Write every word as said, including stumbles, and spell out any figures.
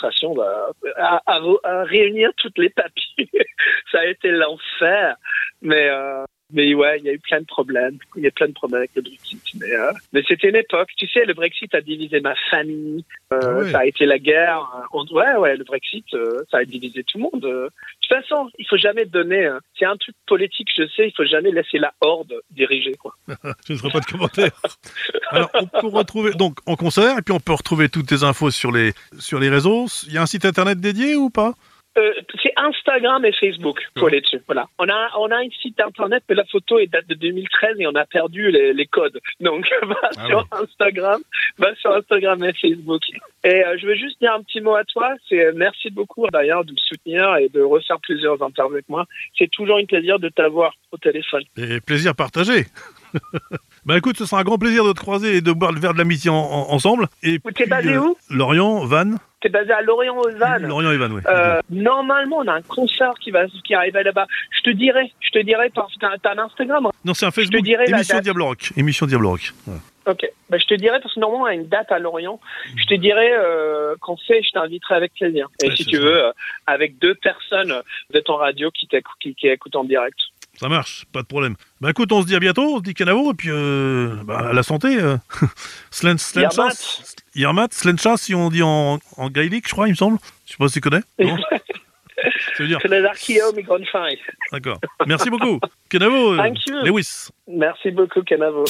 l'administration bah, à, à, à réunir toutes les papiers. Ça a été l'enfer. Mais, euh, mais ouais, il y a eu plein de problèmes. Il y a plein de problèmes avec le Brexit. Mais, euh, mais c'était une époque. Tu sais, le Brexit a divisé ma famille. Euh, ah ouais. Ça a été la guerre. On, ouais, ouais, le Brexit, euh, ça a divisé tout le monde. De toute façon, il faut jamais donner. Euh, c'est un truc politique, je sais. Il faut jamais laisser la horde diriger, quoi. Je ne ferai pas de commentaires. Alors, on peut retrouver donc en concert et puis on peut retrouver toutes tes infos sur les sur les réseaux. Il y a un site internet dédié ou pas? Euh, c'est Instagram et Facebook, faut aller dessus. Voilà. On a, on a un site internet, mais la photo est date de deux mille treize et on a perdu les, les codes. Donc, va ah sur oui. Instagram, va sur Instagram et Facebook. Et euh, je veux juste dire un petit mot à toi. C'est euh, merci beaucoup d'ailleurs de me soutenir et de refaire plusieurs interviews avec moi. C'est toujours un plaisir de t'avoir au téléphone. Et plaisir partagé. Ben écoute, ce sera un grand plaisir de te croiser et de boire le verre de l'amitié en, en, ensemble. Et t'es puis, basé euh, où? Lorient, Vannes. T'es basé à Lorient-aux-Vannes. Lorient et Vannes, oui. Euh, normalement, on a un concert qui va qui arrive là-bas. Je te dirai, je te dirai parce que t'as, t'as un Instagram. Non, c'est un Facebook. Je te dirai émission Diable Rock. Émission Diable Rock. Ouais. Ok. Ben, je te dirai parce que normalement, on a une date à Lorient. Je te dirai euh, qu'on fait, je t'inviterai avec plaisir. Et ouais, si tu ça. veux, euh, avec deux personnes de ton radio qui t'écoutent, qui, qui écoutent en direct. Ça marche, pas de problème. Bah écoute, on se dit à bientôt, on se dit canavo, et puis euh, bah, à la santé. Euh, Slen, Slenchas, Yermat, Slenchas, si on dit en, en gaélique, je crois, il me semble. Je sais pas si tu connais. Non. Ça veut dire. C'est les archéos, mais grande fin. D'accord. Merci beaucoup. Canavo, euh, Lewis. Merci beaucoup, Canavo.